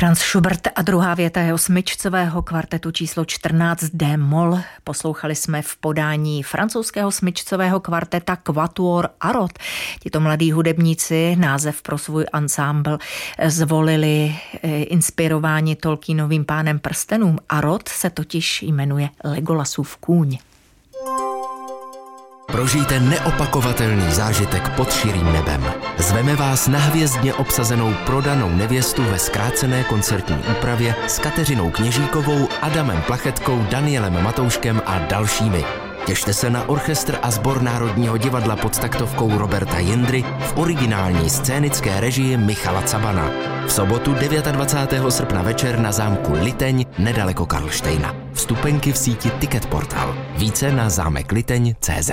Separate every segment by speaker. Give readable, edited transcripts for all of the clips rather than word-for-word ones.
Speaker 1: Franz Schubert a druhá věta jeho smyčcového kvartetu číslo 14 D-moll. Poslouchali jsme v podání francouzského smyčcového kvarteta Quatuor Arot. Tito mladí hudebníci název pro svůj ansámbl zvolili inspirováni Tolkienovým Pánem prstenů. Arot se totiž jmenuje Legolasův kůň.
Speaker 2: Prožijte neopakovatelný zážitek pod širým nebem. Zveme vás na hvězdně obsazenou Prodanou nevěstu ve zkrácené koncertní úpravě s Kateřinou Kněžíkovou, Adamem Plachetkou, Danielem Matouškem a dalšími. Těšte se na orchestr a sbor Národního divadla pod taktovkou Roberta Jindry v originální scénické režii Michala Cabana. V sobotu 29. srpna večer na zámku Liteň nedaleko Karlštejna. Vstupenky v síti Ticket Portal. Více na zámekliteň.cz.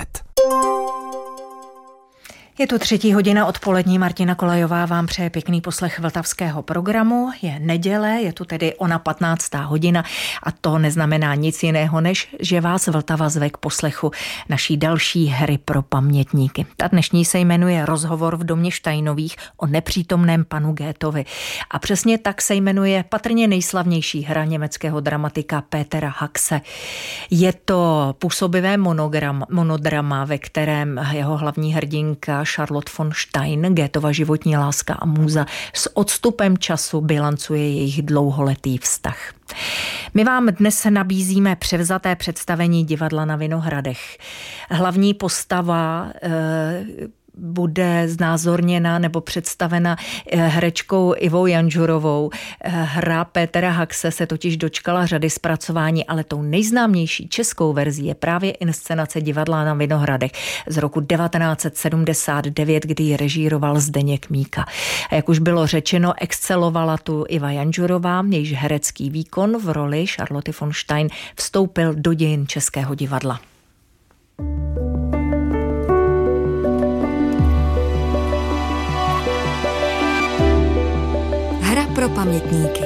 Speaker 1: Je tu 3. hodina odpolední, Martina Kolajová vám přeje pěkný poslech vltavského programu. Je neděle, je tu tedy ona 15. hodina a to neznamená nic jiného, než že vás Vltava zve k poslechu naší další hry pro pamětníky. Ta dnešní se jmenuje Rozhovor v domě Steinových o nepřítomném panu Goethovi. A přesně tak se jmenuje patrně nejslavnější hra německého dramatika Petera Haxe. Je to působivé monodrama, ve kterém jeho hlavní hrdinka Charlotte von Stein, Goethova životní láska a můza, s odstupem času bilancuje jejich dlouholetý vztah. My vám dnes nabízíme převzaté představení Divadla na Vinohradech. Hlavní postava bude znázorněna nebo představena herečkou Ivou Janžurovou. Hra Petera Haxe se totiž dočkala řady zpracování, ale tou nejznámější českou verzí je právě inscenace Divadla na Vinohradech z roku 1979, kdy ji režíroval Zdeněk Míka. A jak už bylo řečeno, excelovala tu Iva Janžurová, jejíž herecký výkon v roli Charlotte von Stein vstoupil do dějin českého divadla.
Speaker 3: Hra pro pamětníky.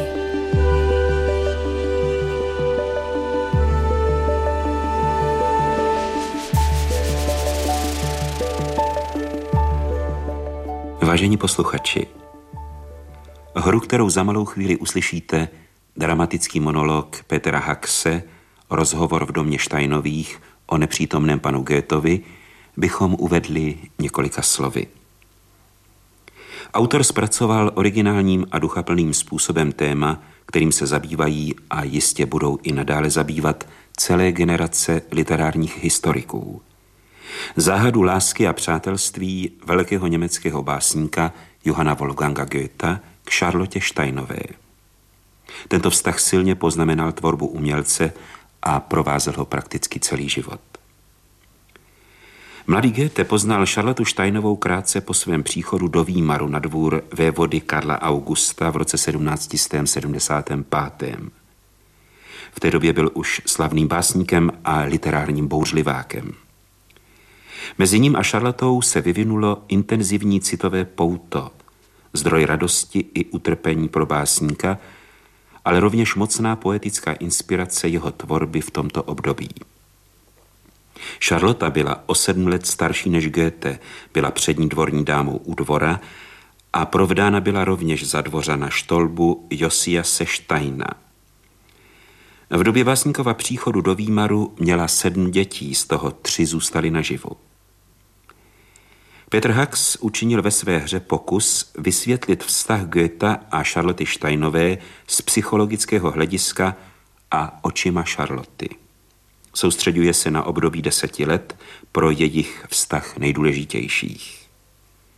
Speaker 4: Vážení posluchači, hru, kterou za malou chvíli uslyšíte, dramatický monolog Petera Haxe, Rozhovor v domě Steinových o nepřítomném panu Goethovi, bychom uvedli několika slovy. Autor zpracoval originálním a duchaplným způsobem téma, kterým se zabývají a jistě budou i nadále zabývat celé generace literárních historiků. Záhadu lásky a přátelství velkého německého básníka Johanna Wolfganga Goethe k Charlotte Steinové. Tento vztah silně poznamenal tvorbu umělce a provázel ho prakticky celý život. Mladý Goethe poznal Charlottu Steinovou krátce po svém příchodu do Výmaru na dvůr vévody Karla Augusta v roce 1775. V té době byl už slavným básníkem a literárním bouřlivákem. Mezi ním a Charlottou se vyvinulo intenzivní citové pouto, zdroj radosti i utrpení pro básníka, ale rovněž mocná poetická inspirace jeho tvorby v tomto období. Charlotta byla o 7 let starší než Goethe, byla přední dvorní dámou u dvora a provdána byla rovněž za dvořana Štolbu Josiase Steina. V době básníkova příchodu do Výmaru měla 7 dětí, z toho 3 zůstaly naživu. Peter Hax učinil ve své hře pokus vysvětlit vztah Goethe a Charlotte Steinové z psychologického hlediska a očima Charlotty. Soustřeďuje se na období 10 let pro jejich vztah nejdůležitějších.